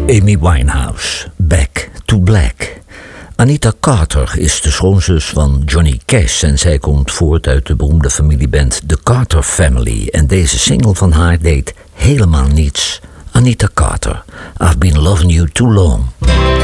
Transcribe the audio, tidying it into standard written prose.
Amy Winehouse, Back to Black. Anita Carter is de schoonzus van Johnny Cash en zij komt voort uit de beroemde familieband The Carter Family. En deze single van haar deed helemaal niets. Anita Carter, I've been loving you too long.